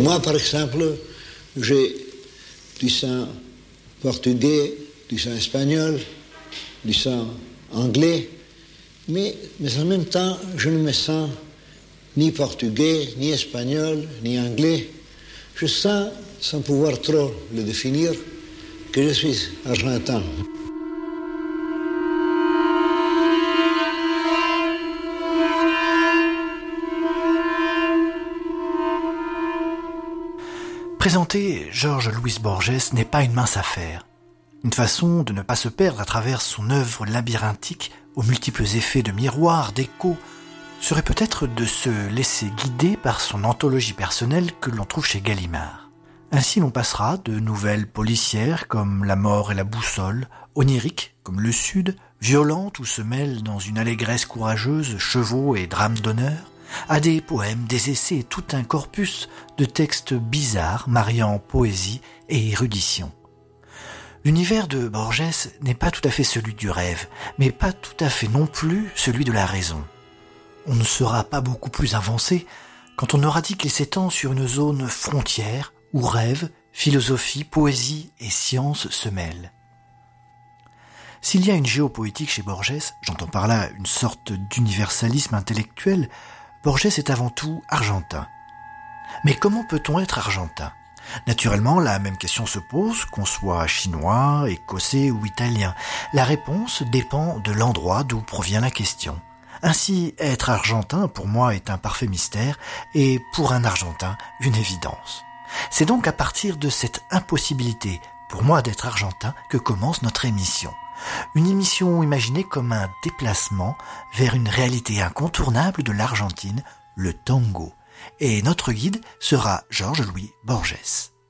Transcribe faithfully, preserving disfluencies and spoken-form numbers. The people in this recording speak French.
moi, par exemple, j'ai du sang portugais, du sang espagnol, du sang anglais, mais, mais en même temps, je ne me sens ni portugais, ni espagnol, ni anglais. Je sens, sans pouvoir trop le définir, que je suis argentin. Présenter Jorge Luis Borges n'est pas une mince affaire. Une façon de ne pas se perdre à travers son œuvre labyrinthique aux multiples effets de miroir, d'écho, serait peut-être de se laisser guider par son anthologie personnelle que l'on trouve chez Gallimard. Ainsi l'on passera de nouvelles policières comme La mort et la boussole, oniriques comme Le Sud, violentes où se mêlent dans une allégresse courageuse chevaux et drames d'honneur, à des poèmes, des essais et tout un corpus de textes bizarres mariant poésie et érudition. L'univers de Borges n'est pas tout à fait celui du rêve, mais pas tout à fait non plus celui de la raison. On ne sera pas beaucoup plus avancé quand on aura dit qu'il s'étend sur une zone frontière où rêve, philosophie, poésie et science se mêlent. S'il y a une géopoétique chez Borges, j'entends par là une sorte d'universalisme intellectuel, Borges est avant tout argentin. Mais comment peut-on être argentin ? Naturellement, la même question se pose, qu'on soit chinois, écossais ou italien. La réponse dépend de l'endroit d'où provient la question. Ainsi, être argentin, pour moi, est un parfait mystère, et pour un argentin, une évidence. C'est donc à partir de cette impossibilité, pour moi, d'être argentin, que commence notre émission. Une émission imaginée comme un déplacement vers une réalité incontournable de l'Argentine, le tango. Et notre guide sera Jorge Luis Borges.